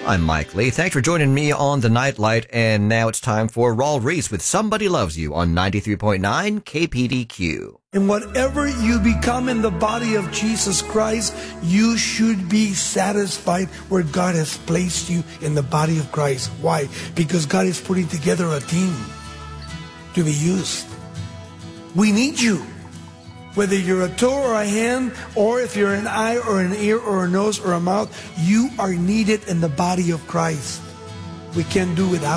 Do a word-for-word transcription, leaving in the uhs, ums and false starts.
I'm Mike Lee. Thanks for joining me on the Nightlight. And now it's time for Raul Reese with Somebody Loves You on ninety-three point nine K P D Q. And whatever you become in the body of Jesus Christ, you should be satisfied where God has placed you in the body of Christ. Why? Because God is putting together a team to be used. We need you. Whether you're a toe or a hand, or if you're an eye or an ear or a nose or a mouth, you are needed in the body of Christ. We can't do without